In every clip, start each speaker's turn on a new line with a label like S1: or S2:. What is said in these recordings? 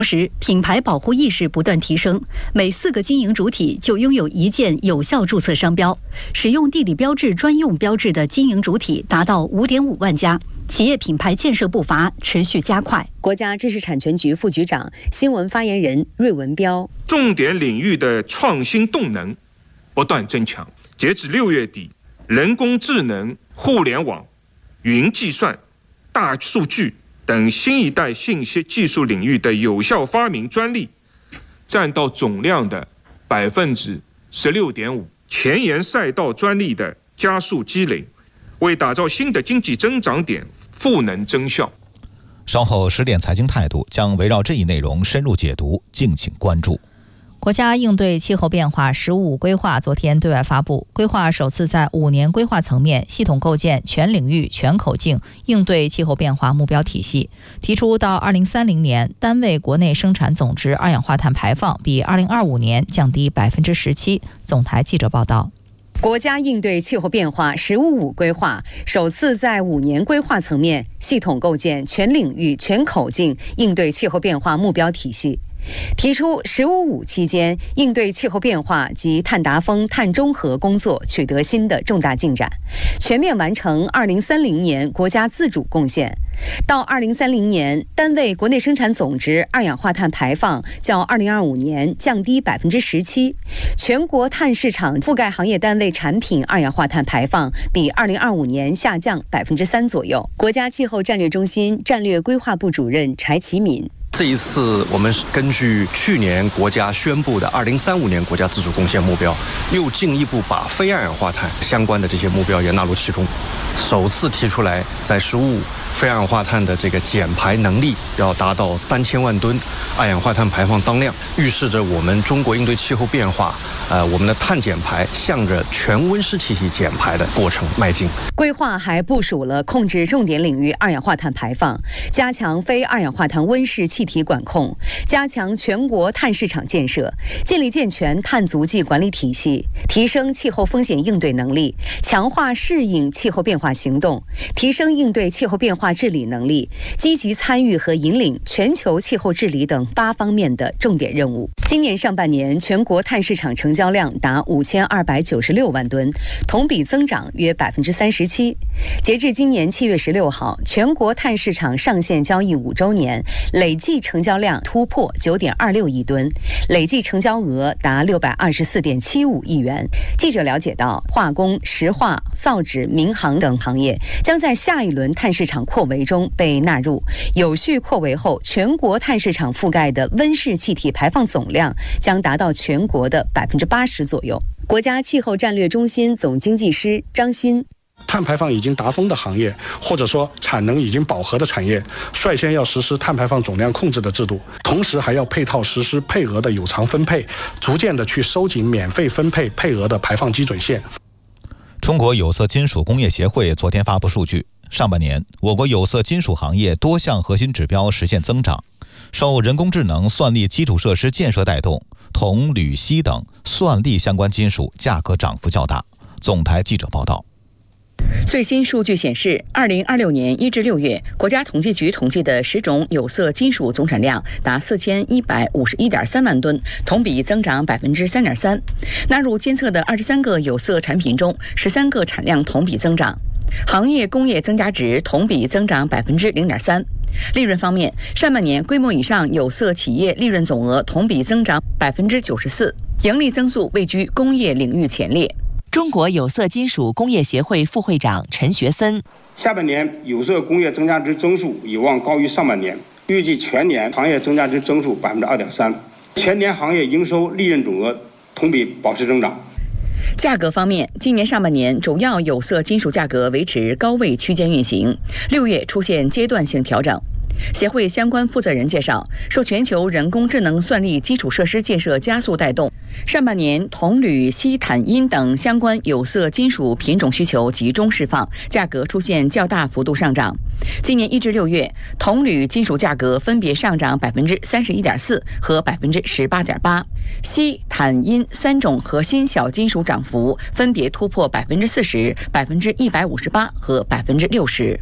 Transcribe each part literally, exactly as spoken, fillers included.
S1: 同时，品牌保护意识不断提升，每四个经营主体就拥有一件有效注册商标。使用地理标志专用标志的经营主体达到 五点五万家，企业品牌建设步伐持续加快。
S2: 国家知识产权局副局长、新闻发言人芮文彪：
S3: 重点领域的创新动能不断增强。截至六月底，人工智能、互联网、云计算、大数据等新一代信息技术领域的有效发明专利，占到总量的百分之十六点五。前沿赛道专利的加速积累，为打造新的经济增长点赋能增效。
S4: 稍后十点财经态度将围绕这一内容深入解读，敬请关注。
S5: 国家应对气候变化“十五五”规划昨天对外发布，规划首次在五年规划层面系统构建全领域、全口径应对气候变化目标体系，提出到二零三零年，单位国内生产总值二氧化碳排放比二零二五年降低百分之十七。总台记者报道。
S2: 国家应对气候变化“十五五”规划首次在五年规划层面系统构建全领域、全口径应对气候变化目标体系，提出“十五五”期间应对气候变化及碳达峰、碳中和工作取得新的重大进展，全面完成二零三零年国家自主贡献。到二零三零年，单位国内生产总值二氧化碳排放较二零二五年降低百分之十七，全国碳市场覆盖行业单位产品二氧化碳排放比二零二五年下降百分之三左右。国家气候战略中心战略规划部主任柴其敏。
S6: 这一次，我们根据去年国家宣布的二零三五年国家自主贡献目标，又进一步把非二氧化碳相关的这些目标也纳入其中，首次提出来，在十五五非二氧化碳的这个减排能力要达到三千万吨二氧化碳排放当量，预示着我们中国应对气候变化，呃，我们的碳减排向着全温室气体减排的过程迈进。
S2: 规划还部署了控制重点领域二氧化碳排放，加强非二氧化碳温室气体管控，加强全国碳市场建设，建立健全碳足迹管理体系，提升气候风险应对能力，强化适应气候变化行动，提升应对气候变化治理能力，积极参与和引领全球气候治理等八方面的重点任务。今年上半年，全国碳市场成交量达五千二百九十六万吨，同比增长约百分之三十七。截至今年七月十六号，全国碳市场上线交易五周年，累计成交量突破九点二六亿吨，累计成交额达六百二十四点七五亿元。记者了解到，化工、石化、造纸、民航等行业将在下一轮碳市场扩围中被纳入，有序扩围后，全国碳市场覆盖的温室气体排放总量将达到全国的百分之八十左右。国家气候战略中心总经济师张欣。
S7: 碳排放已经达峰的行业，或者说产能已经饱和的产业，率先要实施碳排放总量控制的制度，同时还要配套实施配额的有偿分配，逐渐的去收紧免费分配配额的排放基准线。
S4: 中国有色金属工业协会昨天发布数据，上半年我国有色金属行业多项核心指标实现增长，受人工智能算力基础设施建设带动，铜、铝、锡等算力相关金属价格涨幅较大。总台记者报道。
S8: 最新数据显示，二零二六年一至六月，国家统计局统计的十种有色金属总产量达四千一百五十一点三万吨，同比增长百分之三点三。纳入监测的二十三个有色产品中，十三个产量同比增长，行业工业增加值同比增长百分之零点三。利润方面，上半年规模以上有色企业利润总额同比增长百分之九十四，盈利增速位居工业领域前列。
S9: 中国有色金属工业协会副会长陈学森：
S10: 下半年有色工业增加值增速有望高于上半年，预计全年行业增加值增速百分之二点三，全年行业营收利润总额同比保持增长。
S8: 价格方面，今年上半年主要有色金属价格维持高位区间运行，六月出现阶段性调整。协会相关负责人介绍，受全球人工智能算力基础设施建设加速带动，上半年铜、铝、锡、钽、铟等相关有色金属品种需求集中释放，价格出现较大幅度上涨。今年一至六月，铜、铝金属价格分别上涨百分之三十一点四和百分之十八点八，锡、钽、铟三种核心小金属涨幅分别突破百分之四十、百分之一百五十八和百分之六十。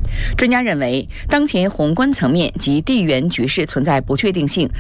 S8: 专家认为，当前宏观层面及地缘局势存在不确定性，